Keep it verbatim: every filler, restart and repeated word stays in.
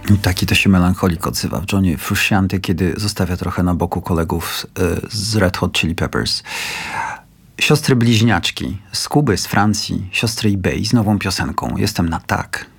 I taki to się melancholik odzywa w Johnie Frusciante, kiedy zostawia trochę na boku kolegów y, z Red Hot Chili Peppers. Siostry bliźniaczki z Kuby, z Francji, siostry eBay z nową piosenką. Jestem na tak.